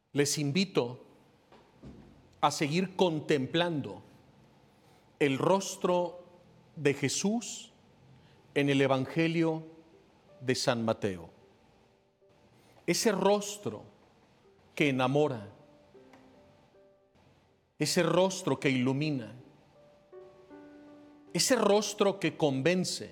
Les invito a seguir contemplando el rostro de Jesús en el Evangelio de San Mateo. Ese rostro que enamora, ese rostro que ilumina, ese rostro que convence,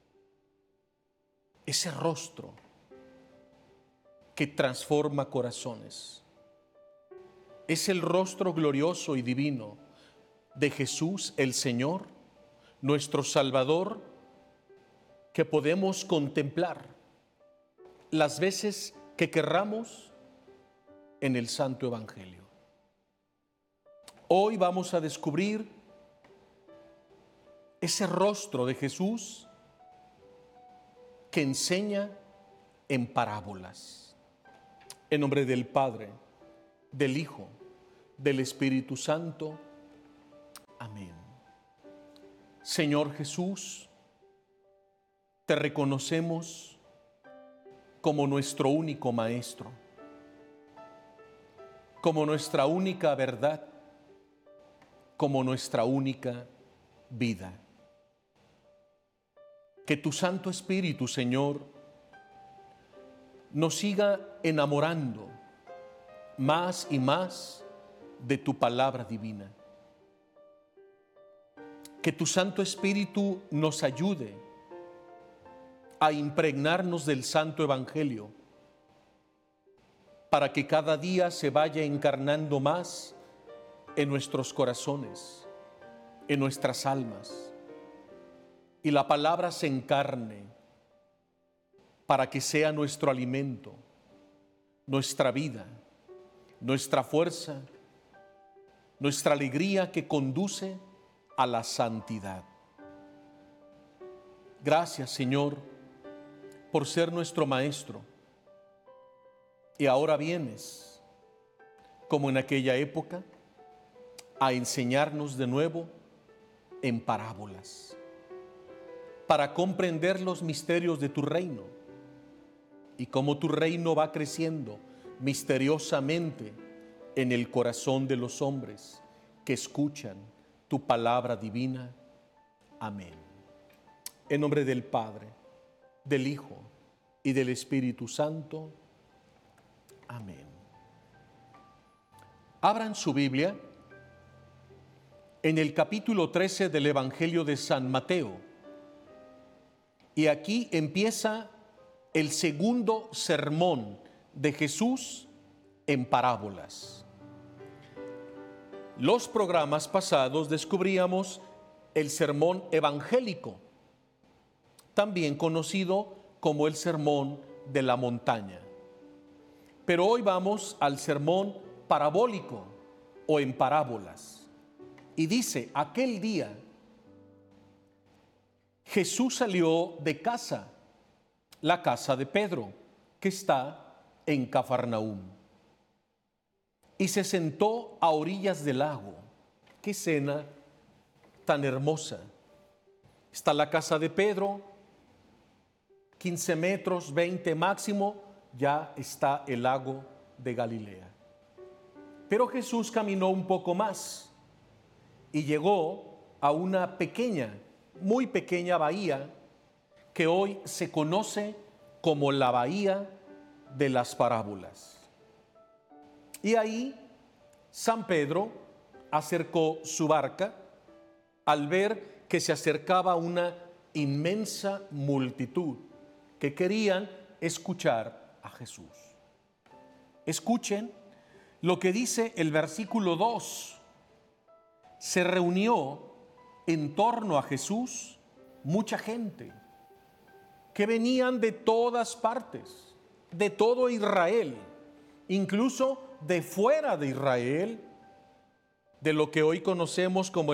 ese rostro que transforma corazones. Es el rostro glorioso y divino de Jesús el Señor, nuestro Salvador, que podemos contemplar las veces que querramos en el Santo Evangelio. Hoy vamos a descubrir ese rostro de Jesús que enseña en parábolas. En nombre del Padre, del Hijo, del Espíritu Santo. Amén. Señor Jesús, te reconocemos como nuestro único Maestro, como nuestra única verdad, como nuestra única vida. Que tu Santo Espíritu, Señor, nos siga enamorando más y más de tu palabra divina. Que tu Santo Espíritu nos ayude a impregnarnos del Santo Evangelio para que cada día se vaya encarnando más en nuestros corazones, en nuestras almas, y la palabra se encarne para que sea nuestro alimento, nuestra vida, nuestra fuerza, nuestra alegría que conduce a la santidad. Gracias, Señor, por ser nuestro Maestro. Y ahora vienes, como en aquella época, a enseñarnos de nuevo en parábolas, para comprender los misterios de tu reino y cómo tu reino va creciendo misteriosamente en el corazón de los hombres que escuchan tu palabra divina. Amén. En nombre del Padre, del Hijo y del Espíritu Santo. Amén. Abran su Biblia en el capítulo 13 del Evangelio de San Mateo. Y aquí empieza el segundo sermón de Jesús en parábolas. Los programas pasados descubríamos el sermón evangélico, también conocido como el sermón de la montaña. Pero hoy vamos al sermón parabólico o en parábolas. Y dice, aquel día Jesús salió de casa, la casa de Pedro, que está en Cafarnaúm, y se sentó a orillas del lago. Qué escena tan hermosa. Está la casa de Pedro, 15 metros, 20 máximo, ya está el lago de Galilea. Pero Jesús caminó un poco más y llegó a una pequeña, muy pequeña bahía que hoy se conoce como la bahía de las parábolas. Y ahí San Pedro acercó su barca al ver que se acercaba una inmensa multitud que querían escuchar a Jesús. Escuchen lo que dice el versículo 2. Se reunió en torno a Jesús mucha gente que venían de todas partes, de todo Israel, incluso de fuera de Israel, de lo que hoy conocemos como